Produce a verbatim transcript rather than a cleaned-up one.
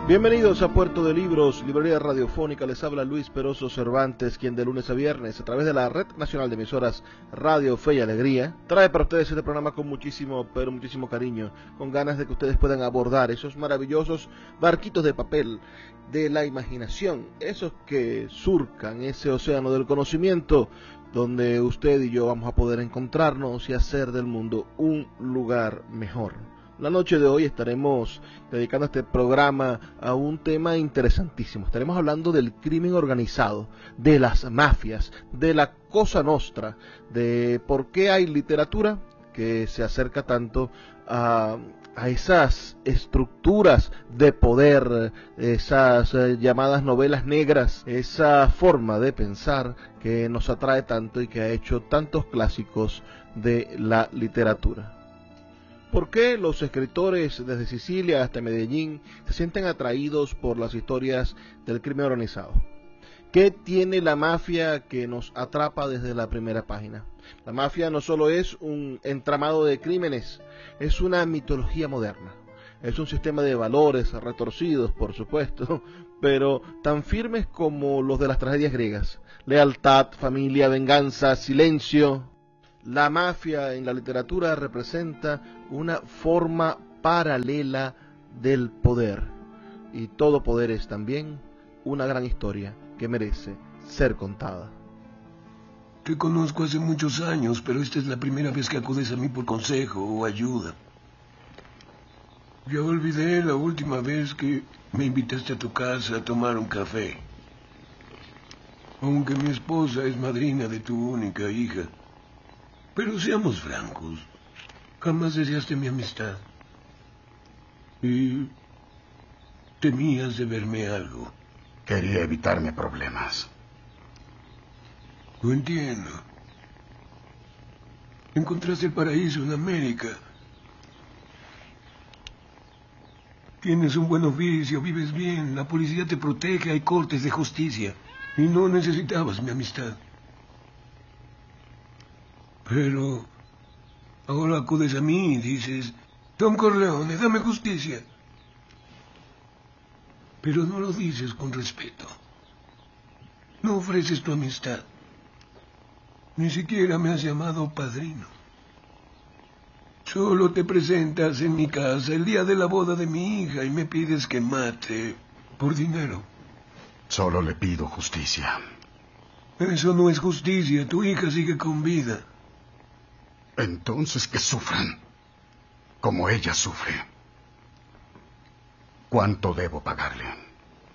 Bienvenidos a Puerto de Libros, librería radiofónica. Les habla Luis Peroso Cervantes, quien de lunes a viernes, a través de la Red Nacional de Emisoras Radio Fe y Alegría, trae para ustedes este programa con muchísimo, pero muchísimo cariño, con ganas de que ustedes puedan abordar esos maravillosos barquitos de papel de la imaginación, esos que surcan ese océano del conocimiento, donde usted y yo vamos a poder encontrarnos y hacer del mundo un lugar mejor. La noche de hoy estaremos dedicando este programa a un tema interesantísimo. Estaremos hablando del crimen organizado, de las mafias, de la Cosa Nostra, de por qué hay literatura que se acerca tanto a, a esas estructuras de poder, esas eh, llamadas novelas negras, esa forma de pensar que nos atrae tanto y que ha hecho tantos clásicos de la literatura. ¿Por qué los escritores desde Sicilia hasta Medellín se sienten atraídos por las historias del crimen organizado? ¿Qué tiene la mafia que nos atrapa desde la primera página? La mafia no solo es un entramado de crímenes, es una mitología moderna. Es un sistema de valores retorcidos, por supuesto, pero tan firmes como los de las tragedias griegas. Lealtad, familia, venganza, silencio. La mafia en la literatura representa una forma paralela del poder, y todo poder es también una gran historia que merece ser contada. Te conozco hace muchos años, pero esta es la primera vez que acudes a mí por consejo o ayuda. Ya olvidé la última vez que me invitaste a tu casa a tomar un café. Aunque mi esposa es madrina de tu única hija. Pero seamos francos, jamás deseaste mi amistad. Y temías de verme algo. Quería evitarme problemas. Lo entiendo. Encontraste el paraíso en América. Tienes un buen oficio, vives bien, la policía te protege, hay cortes de justicia. Y no necesitabas mi amistad. Pero ahora acudes a mí y dices, Don Corleone, dame justicia. Pero no lo dices con respeto. No ofreces tu amistad. Ni siquiera me has llamado padrino. Solo te presentas en mi casa el día de la boda de mi hija y me pides que mate por dinero. Solo le pido justicia. Eso no es justicia, tu hija sigue con vida. Entonces que sufran, como ella sufre. ¿Cuánto debo pagarle?